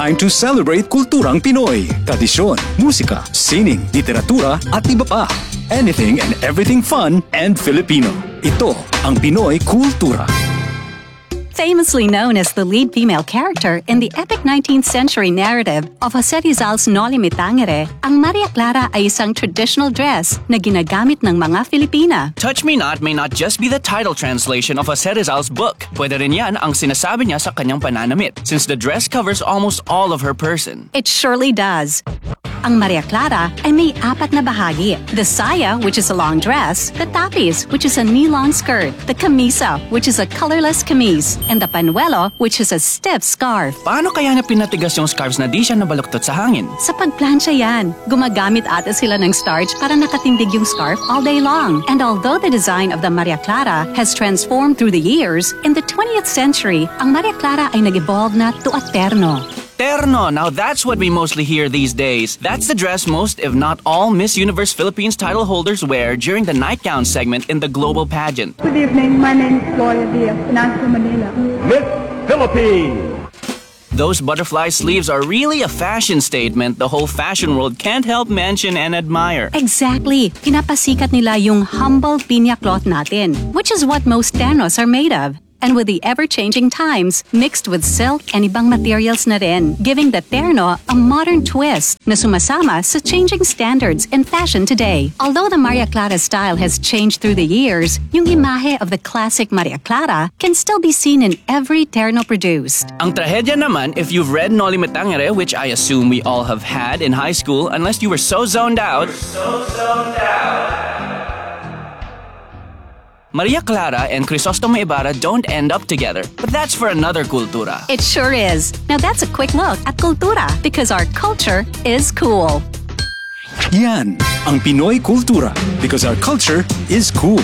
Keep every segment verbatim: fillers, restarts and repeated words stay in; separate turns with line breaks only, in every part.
time to celebrate kulturang Pinoy. Tradisyon, musika, sining, literatura at iba pa. Anything and everything fun and Filipino. Ito ang Pinoy Kultura.
Famously known as the lead female character in the epic nineteenth century narrative of Jose Rizal's Noli Me Tangere, ang Maria Clara ay isang traditional dress na ginagamit ng mga Filipina.
Touch Me Not may not just be the title translation of Jose Rizal's book. Pwede rin yan ang sinasabi niya sa kanyang pananamit, since the dress covers almost all of her person.
It surely does. Ang Maria Clara ay may apat na bahagi. The saya, which is a long dress, the tapis, which is a knee-long skirt, the camisa, which is a colorless camise, and the panuelo, which is a stiff scarf.
Paano kaya na pinatigas yung scarves na di siya nabaluktot sa hangin?
Sa pagplansya yan, gumagamit ata sila ng starch para nakatindig yung scarf all day long. And although the design of the Maria Clara has transformed through the years, in the twentieth century, ang Maria Clara ay nag-evolve na to a terno.
Terno, now that's what we mostly hear these days. That's the dress most, if not all, Miss Universe Philippines title holders wear during the nightgown segment in the global pageant.
Good evening, my name is Gloria Diaz, Nasa Manila.
Miss Philippines!
Those butterfly sleeves are really a fashion statement the whole fashion world can't help mention and admire.
Exactly. Pinapasikat nila yung humble pinya cloth natin, which is what most ternos are made of. And with the ever-changing times, mixed with silk and ibang materials na rin, giving the terno a modern twist na sumasama sa changing standards in fashion today. Although the Maria Clara style has changed through the years, yung imahe of the classic Maria Clara can still be seen in every terno produced.
Ang trahedya naman, if you've read Noli Me Tangere, which I assume we all have had in high school, unless you were so zoned out, so zoned out. Maria Clara and Crisostomo Ibarra don't end up together, but that's for another Kultura.
It sure is. Now that's a quick look at Kultura, because our culture is cool.
Yan ang Pinoy Kultura, because our culture is cool.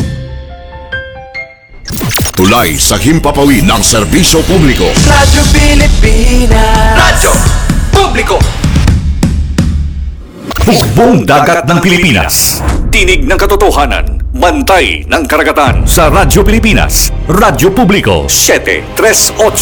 Tulay sa himpapawid ng serbisyo publiko.
Radyo Pilipinas. Radyo Publiko.
Hukbong dagat ng Pilipinas. Tinig ng katotohanan. Bantay ng karagatan. Sa Radyo Pilipinas. Radyo Publiko. seven three eight.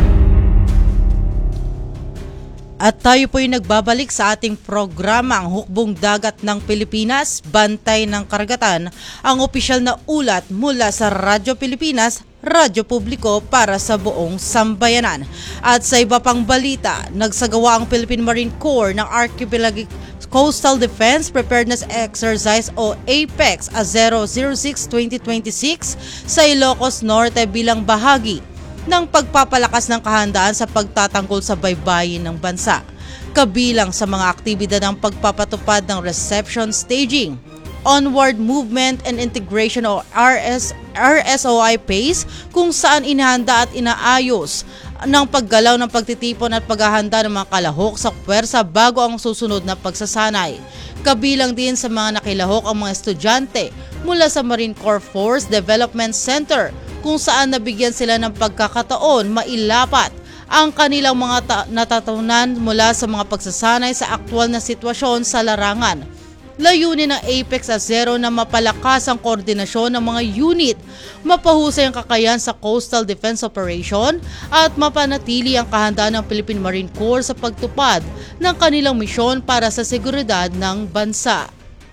At tayo po'y nagbabalik sa ating programa, ang Hukbong Dagat ng Pilipinas, Bantay ng Karagatan, ang opisyal na ulat mula sa Radyo Pilipinas, Radyo Publiko para sa buong sambayanan. At sa iba pang balita, nagsagawa ang Philippine Marine Corps ng Archipelagic Coastal Defense Preparedness Exercise o APEX A zero zero six twenty twenty-six sa Ilocos Norte bilang bahagi ng pagpapalakas ng kahandaan sa pagtatanggol sa baybayin ng bansa. Kabilang sa mga aktibidad ng pagpapatupad ng reception staging, onward movement and integration o R S, R S O I pace, kung saan inihanda at inaayos ng paggalaw ng pagtitipon at paghahanda ng mga kalahok sa puwersa bago ang susunod na pagsasanay. Kabilang din sa mga nakilahok ang mga estudyante mula sa Marine Corps Force Development Center, kung saan nabigyan sila ng pagkakataon mailapat ang kanilang mga ta- natatunan mula sa mga pagsasanay sa aktwal na sitwasyon sa larangan. Layunin ng APEX A zero na mapalakas ang koordinasyon ng mga unit, mapahusay ang kakayahan sa coastal defense operation at mapanatili ang kahandaan ng Philippine Marine Corps sa pagtupad ng kanilang misyon para sa seguridad ng bansa.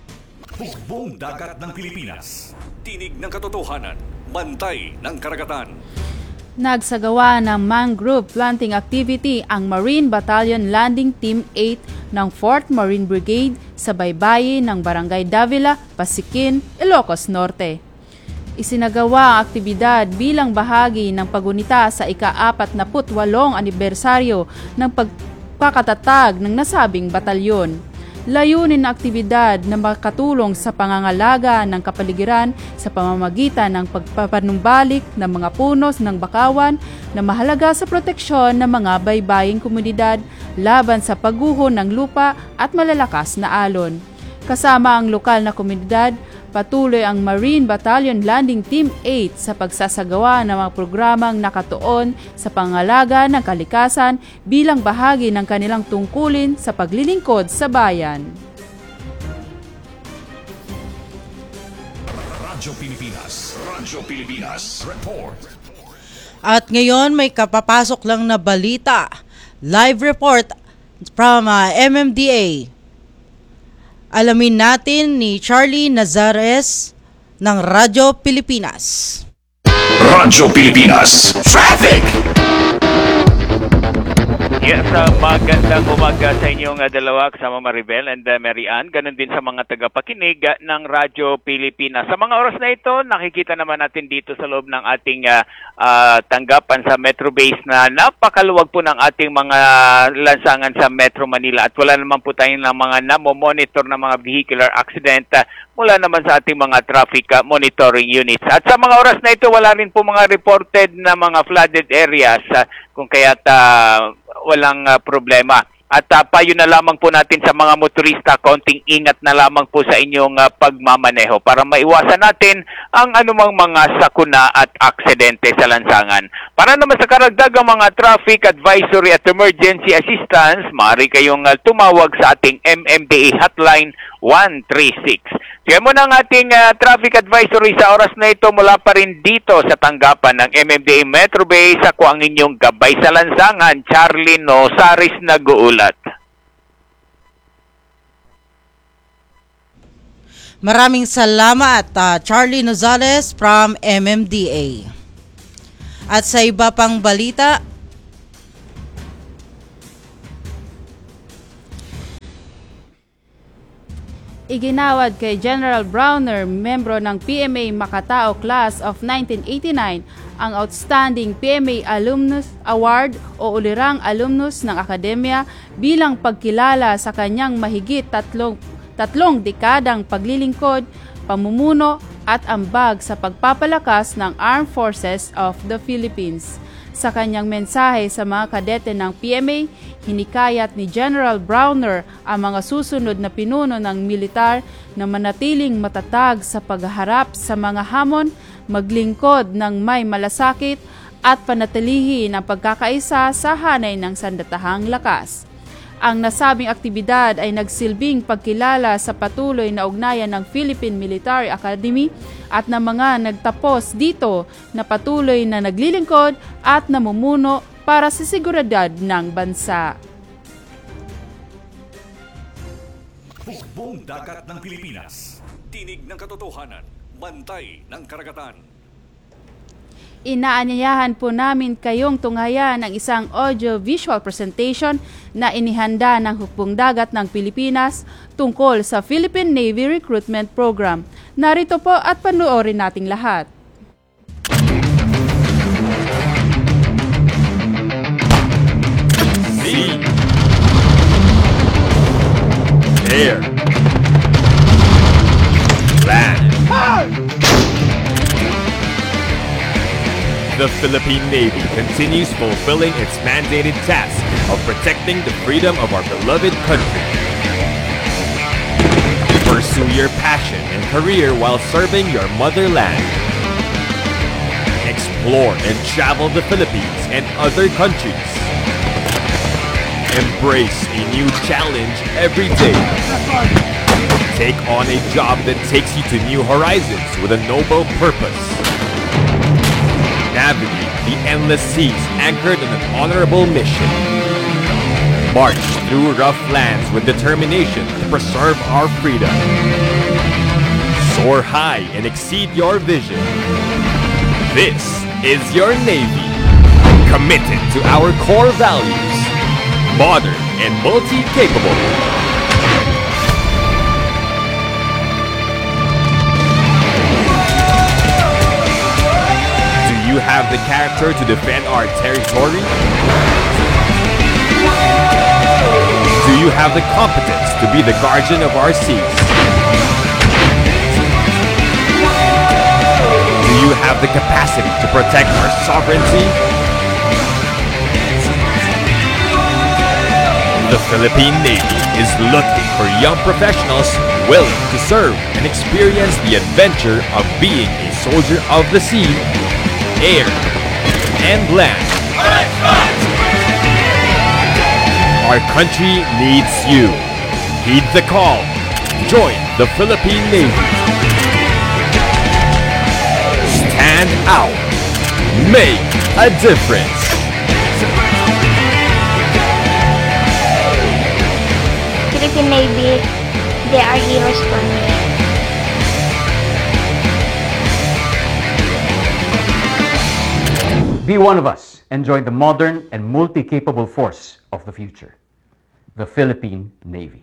Hukbong dagat ng Pilipinas. Tinig ng katotohanan. Bantay ng karagatan.
Nagsagawa ng mangrove planting activity ang Marine Battalion Landing Team eight ng fourth Marine Brigade sa baybayin ng Barangay Davila, Pasikin, Ilocos Norte. Isinagawa ang aktibidad bilang bahagi ng pagunita sa ika-apat na putwalong anibersaryo ng pagkakatatag ng nasabing batalyon. Layunin na aktibidad na makatulong sa pangangalaga ng kapaligiran sa pamamagitan ng pagpapanumbalik ng mga punos ng bakawan na mahalaga sa proteksyon ng mga baybaying komunidad laban sa pagguho ng lupa at malalakas na alon. Kasama ang lokal na komunidad, patuloy ang Marine Battalion Landing Team eight sa pagsasagawa ng mga programang nakatuon sa pangalaga ng kalikasan bilang bahagi ng kanilang tungkulin sa paglilingkod sa bayan.
Radyo Pilipinas. Radyo Pilipinas. Report.
At ngayon may kapapasok lang na balita. Live report from uh, M M D A. Alamin natin ni Charlie Nazares ng Radyo Pilipinas.
Radyo Pilipinas Traffic.
Yes, uh, magandang umaga sa inyong uh, dalawa kasama Maribel and uh, Mary Ann. Ganon din sa mga tagapakinig uh, ng Radyo Pilipinas. Sa mga oras na ito, nakikita naman natin dito sa loob ng ating uh, uh, tanggapan sa Metro Base na napakaluwag po ng ating mga lansangan sa Metro Manila. At wala naman po tayong mga namomonitor na mga vehicular accident uh, mula naman sa ating mga traffic uh, monitoring units. At sa mga oras na ito, wala rin po mga reported na mga flooded areas uh, kung kaya't uh, walang uh, problema. At uh, payo na lamang po natin sa mga motorista, konting ingat na lamang po sa inyong uh, pagmamaneho para maiwasan natin ang anumang mga sakuna at aksidente sa lansangan. Para naman sa karagdagang mga traffic advisory at emergency assistance, maaari kayong uh, tumawag sa ating M M D A hotline one three six. Kaya mo na ang ating uh, traffic advisory sa oras na ito mula pa rin dito sa tanggapan ng M M D A Metro Base. Ako ang inyong gabay sa lansangan, Charlie Nosaris nag-uulat.
Maraming salamat, uh, Charlie Nozales from M M D A. At sa iba pang balita,
iginawad kay General Browner, membro ng P M A Makatao Class of nineteen eighty-nine, ang Outstanding P M A Alumnus Award o ulirang alumnus ng akademya bilang pagkilala sa kanyang mahigit tatlong, tatlong dekadang paglilingkod, pamumuno at ambag sa pagpapalakas ng Armed Forces of the Philippines. Sa kanyang mensahe sa mga kadete ng P M A, hinikayat ni General Browner ang mga susunod na pinuno ng militar na manatiling matatag sa pagharap sa mga hamon, maglingkod ng may malasakit at panatilihin ang pagkakaisa sa hanay ng sandatahang lakas. Ang nasabing aktibidad ay nagsilbing pagkilala sa patuloy na ugnayan ng Philippine Military Academy at ng mga nagtapos dito na patuloy na naglilingkod at namumuno para sa seguridad ng bansa.
Hukbong dagat ng Pilipinas. Tinig ng katotohanan. Bantay ng karagatan.
Inaanyayahan po namin kayong tunghayan ng isang audio-visual presentation na inihanda ng Hukbong Dagat ng Pilipinas tungkol sa Philippine Navy Recruitment Program. Narito po at panoorin nating lahat.
Sea, air, land. The Philippine Navy continues fulfilling its mandated task of protecting the freedom of our beloved country. Pursue your passion and career while serving your motherland. Explore and travel the Philippines and other countries. Embrace a new challenge every day. Take on a job that takes you to new horizons with a noble purpose. Navigate the endless seas anchored in an honorable mission. March through rough lands with determination to preserve our freedom. Soar high and exceed your vision. This is your Navy, committed to our core values, modern and multi-capable. Do you have the character to defend our territory? Do you have the competence to be the guardian of our seas? Do you have the capacity to protect our sovereignty? The Philippine Navy is looking for young professionals willing to serve and experience the adventure of being a soldier of the sea, air, and land. Our country needs you. Heed the call. Join the Philippine Navy. Stand out. make a difference.
Philippine Navy, they are heroes for me.
Be one of us and join the modern and multi-capable force of the future, the Philippine Navy.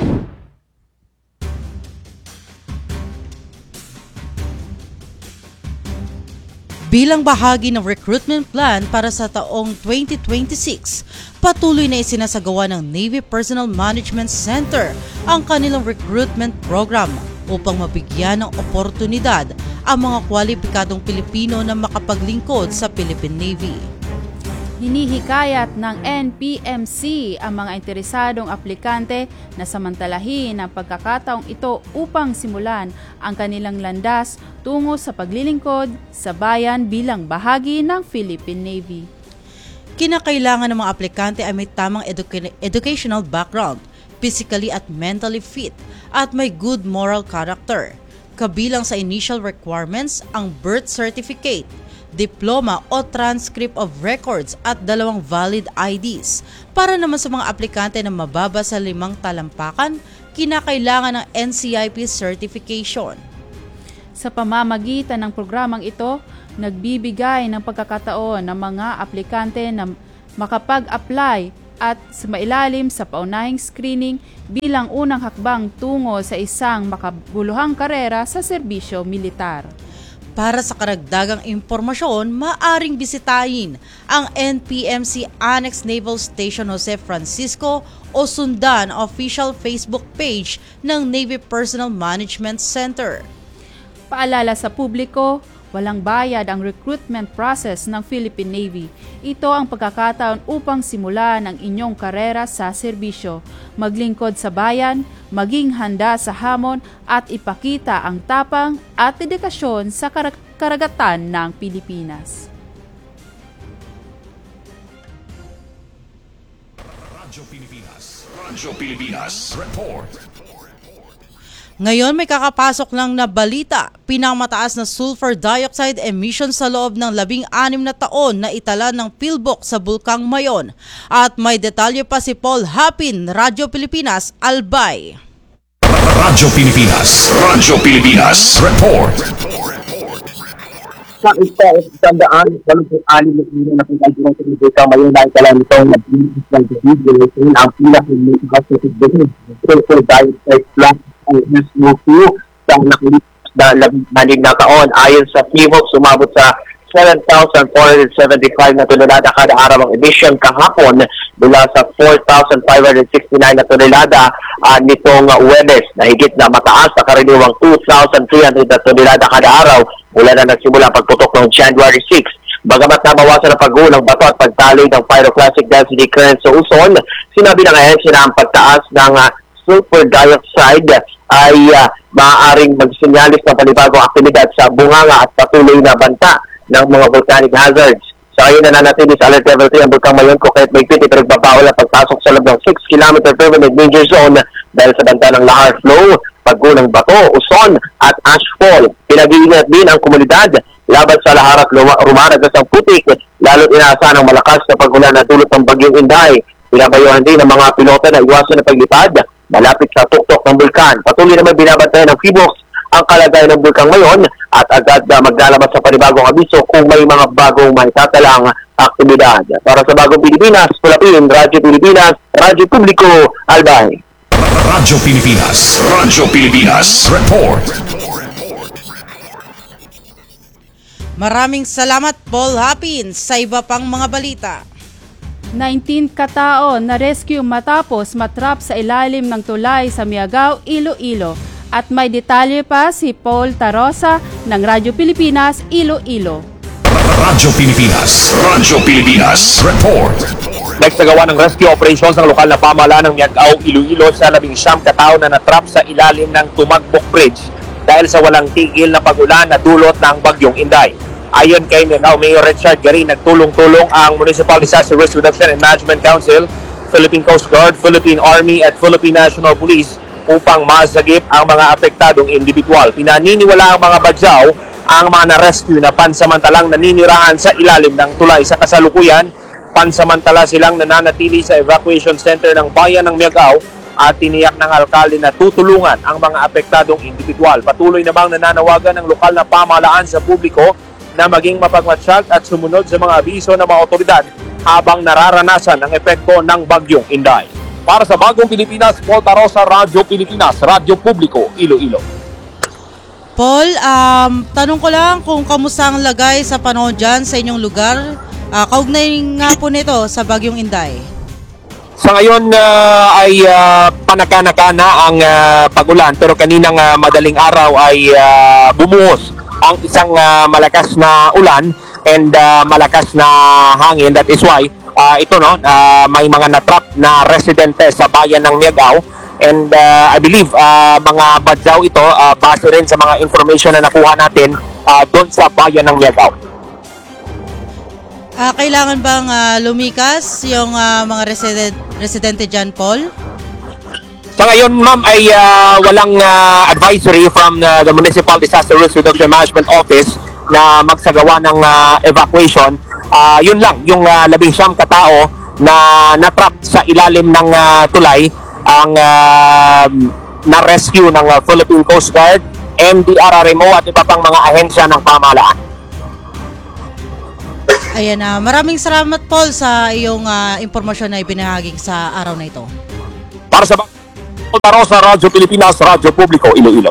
Bilang bahagi ng recruitment plan para sa taong twenty twenty-six, patuloy na isinasagawa ng Navy Personnel Management Center ang kanilang recruitment program upang mabigyan ng oportunidad ang mga kwalipikadong Pilipino na makapaglingkod sa Philippine Navy.
Hinihikayat ng N P M C ang mga interesadong aplikante na samantalahin ang pagkakataong ito upang simulan ang kanilang landas tungo sa paglilingkod sa bayan bilang bahagi ng Philippine Navy.
Kinakailangan ng mga aplikante ay may tamang educa- educational background, physically at mentally fit, at may good moral character. Kabilang sa initial requirements ang birth certificate, diploma o transcript of records at dalawang valid I Ds. Para naman sa mga aplikante na mababa sa limang talampakan, kinakailangan ng N C I P certification.
Sa pamamagitan ng programang ito, nagbibigay ng pagkakataon ng mga aplikante na makapag-apply at sumailalim sa paunahing screening bilang unang hakbang tungo sa isang makabuluhang karera sa serbisyo militar.
Para sa karagdagang impormasyon, maaring bisitahin ang N P M C Annex Naval Station Jose Francisco o sundan ang official Facebook page ng Navy Personnel Management Center.
Paalala sa publiko, walang bayad ang recruitment process ng Philippine Navy. Ito ang pagkakataon upang simulan ang inyong karera sa serbisyo, maglingkod sa bayan, maging handa sa hamon at ipakita ang tapang at dedikasyon sa kar- karagatan ng Pilipinas.
Radyo Pilipinas. Radyo Pilipinas. Report.
Ngayon may kakapasok lang na balita, pinamataas na sulfur dioxide emission sa loob ng labing anim na taon na itala ng PhilBoc sa Bulkang Mayon. At may detalye pa si Paul Hapin, Radyo Pilipinas, Albay.
Radyo Pilipinas. Radyo Pilipinas. Report.
Sa isa, isandaan, walong anim na kilo na pinagdurong sa Bulkang Mayon na itala nitong nag-iis ng COVID-19 ang pinaka-mataas na sulfur dioxide plus ang S O two sa nakalipas na labing na taon. Ayon sa PhilBoc, sumabot sa seven thousand four hundred seventy-five na tonelada kada araw ang emission kahapon mula sa four thousand five hundred sixty-nine na tonelada uh, nitong uh, Huwebes, na higit na mataas sa karaniwang two thousand three hundred na tonelada kada araw mula na nagsimula pagputok ng January sixth. Bagamat nabawasan ang pagguho ng bato at pagtaloy ng pyroclastic density current sa Luzon, sinabi ng ahensya na ang pagtaas ng uh, sulfur dioxide ay uh, maaaring magsinyalis ng panibagong aktibidad sa bunganga at patuloy na banta ng mga volcanic hazards. Sa ngayon nananatili sa alert level three ang Bulkang Mayon kung kahit may piti pero nagbabawal ang pagpasok sa loob ng six kilometer permanent danger zone dahil sa banta ng lahar flow, pagguho ng bato, uson at ashfall. Pinag-iingat din ang komunidad laban sa lahar at rumaragas ang putik, lalo't inaasahan ng malakas na pag-ulan na dulot ng bagyong Inday. Pinabayuhan din ng mga pilota na iwasan na paglipad malapit sa tuktok ng bulkan. Patuloy naman binabantayan ng PhilBoc ang kalagayan ng Bulkang Mayon at agad na maglalabas sa panibagong abiso kung may mga bagong maitatalang aktibidad. Para sa Bagong Pilipinas, Pulapin, Radyo Pilipinas, Radyo Publiko, Albay.
Radyo Pilipinas. Radyo Pilipinas. Report.
Maraming salamat, Paul Hapin, sa iba pang mga balita.
nineteen katao na rescue matapos matrap sa ilalim ng tulay sa Miagao, Iloilo. At may detalye pa si Paul Tarosa ng Radyo Pilipinas, Iloilo.
Radyo Pilipinas. Radyo Pilipinas. Report.
Nagsagawa ng rescue operations ng lokal na pamahalaan ng Miagao, Iloilo sa labing siyam katao na natrap sa ilalim ng Tumagbok Bridge dahil sa walang tigil na pag-ulan na dulot ng bagyong Inday. Ayon kay Miagao Mayor Richard Garin, nagtulong-tulong ang Municipal Disaster Risk Reduction and Management Council, Philippine Coast Guard, Philippine Army at Philippine National Police upang masagip ang mga apektadong individual. Pinaniniwala ang mga badyaw ang mga na-rescue na pansamantalang naninirahan sa ilalim ng tulay. Sa kasalukuyan, pansamantala silang nananatili sa evacuation center ng bayan ng Miagao at tiniyak ng alkalde na tutulungan ang mga apektadong individual. Patuloy namang nananawagan ng lokal na pamahalaan sa publiko na maging mapagmatsyag at sumunod sa mga abiso ng mga otoridad habang nararanasan ang epekto ng Bagyong Inday. Para sa Bagong Pilipinas, Paul Tarosa, Radyo Pilipinas, Radyo Publiko, Iloilo.
Paul, um, tanong ko lang kung kamusta ang lagay sa panahon dyan sa inyong lugar. Uh, kaugnay nga po nito sa Bagyong Inday.
Sa ngayon uh, ay uh, panakanaka na ang uh, pagulan, pero kaninang uh, madaling araw ay uh, bumuhos ang isang uh, malakas na ulan and uh, malakas na hangin. That is why uh, ito no uh, may mga natrap na residente sa bayan ng Miagao. And uh, I believe uh, mga badyaw ito uh, base rin sa mga information na nakuha natin uh, doon sa bayan ng Miagao.
Uh, kailangan bang uh, lumikas yung uh, mga resident, residente dyan, Paul?
Sa ngayon, ma'am, ay uh, walang uh, advisory from uh, the Municipal Disaster Risk Reduction Management Office na magsagawa ng uh, evacuation. Uh, yun lang, yung uh, labing siyam katao na natrap sa ilalim ng uh, tulay ang uh, na-rescue ng uh, Philippine Coast Guard, M D R R M O at iba pang mga ahensya ng pamahalaan.
Ayan na, uh, maraming salamat Paul sa iyong uh, impormasyon na ibinahagi sa araw na ito.
Para sa Paul Tarosa, Radyo Pilipinas, Radyo Publiko, Iloilo.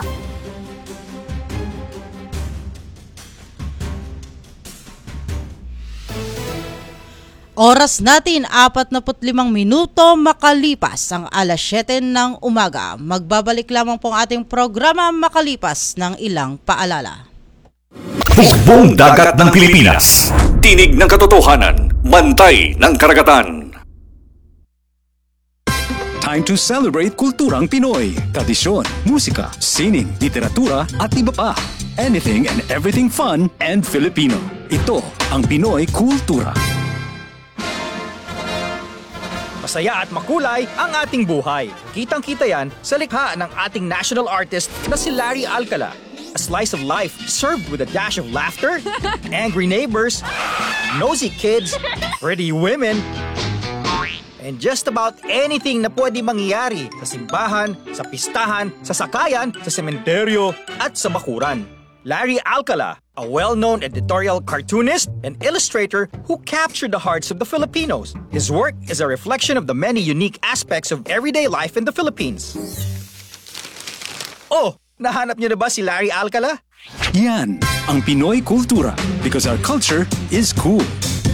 Oras natin, apat na limang minuto makalipas ang alas siyete ng umaga. Magbabalik lamang po ang ating programa makalipas ng ilang paalala.
Hukbong Dagat ng Pilipinas. Tinig ng katotohanan. Bantay ng karagatan.
Time to celebrate kulturang Pinoy. Tradisyon, musika, sining, literatura at iba pa. Anything and everything fun and Filipino. Ito ang Pinoy Kultura.
Masaya at makulay ang ating buhay. Kitang-kita yan sa likha ng ating national artist na si Larry Alcala. A slice of life served with a dash of laughter, angry neighbors, nosy kids, pretty women, and just about anything na pwede mangyari sa simbahan, sa pistahan, sa sakayan, sa sementeryo, at sa bakuran. Larry Alcala, a well-known editorial cartoonist and illustrator who captured the hearts of the Filipinos. His work is a reflection of the many unique aspects of everyday life in the Philippines. Oh, nahanap niyo na ba si Larry Alcala?
Yan ang Pinoy Kultura because our culture is cool.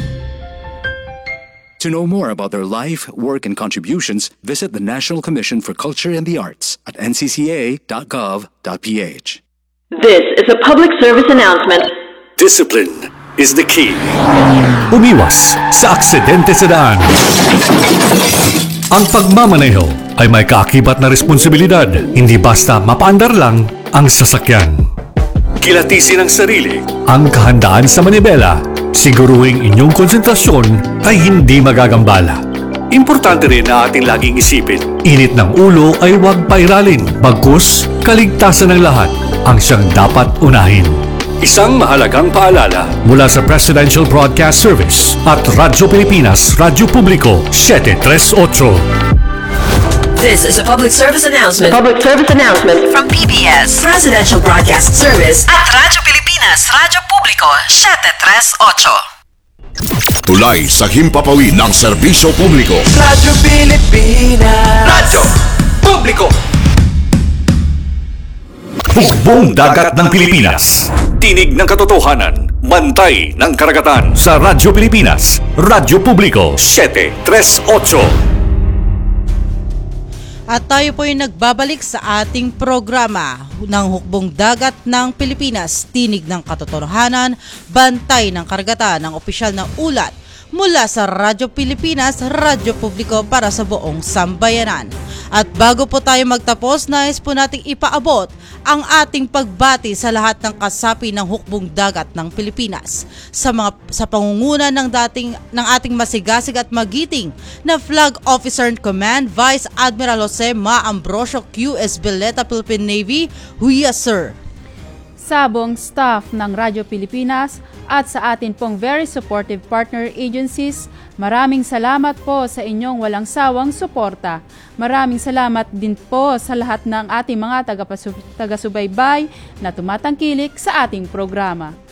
To know more about their life, work, and contributions, visit the National Commission for Culture and the Arts at n c c a dot gov dot p h.
This is a public service announcement.
Discipline is the key. Umiwas sa aksidente sa daan. Ang pagmamaneho ay may kaakibat na responsibilidad. Hindi basta mapaandar lang ang sasakyan. Kilatisin ang sarili. Ang kahandaan sa manibela. Siguruhing inyong konsentrasyon ay hindi magagambala. Importante rin na ating laging isipin. Init ng ulo ay huwag pairalin. Bagkus, kaligtasan ng lahat ang siyang dapat unahin. Isang mahalagang paalala mula sa Presidential Broadcast Service at Radyo Pilipinas, Radyo Publiko, seven thirty-eight.
This is a public service announcement.
Public service announcement
From P B S, Presidential Broadcast Service at Radyo Pilipinas, Radyo Publiko, seven thirty-eight.
Tulay sa himpapawid ng serbisyo publiko.
Radyo Pilipinas. Radyo Publiko.
Hukbong Dagat ng Pilipinas. Tinig ng katotohanan. Bantay ng karagatan. Sa Radyo Pilipinas, Radyo Publiko, seven thirty-eight.
At tayo po yung nagbabalik sa ating programa ng Hukbong Dagat ng Pilipinas, Tinig ng Katotohanan, Bantay ng Karagatan, ng opisyal na ulat mula sa Radyo Pilipinas, Radyo Publiko para sa buong sambayanan. At bago po tayo magtapos, nais po nating ipaabot ang ating pagbati sa lahat ng kasapi ng Hukbong Dagat ng Pilipinas sa mga sa pangunguna ng dating ng ating masigasig at magiting na Flag Officer in Command Vice Admiral Jose Ma Ambrosio Q S Veleta Philippine Navy. Huya, sir.
sa buong staff ng Radyo Pilipinas at sa atin pong very supportive partner agencies, maraming salamat po sa inyong walang sawang suporta. Maraming salamat din po sa lahat ng ating mga tagapasu- taga-subaybay na tumatangkilik sa ating programa.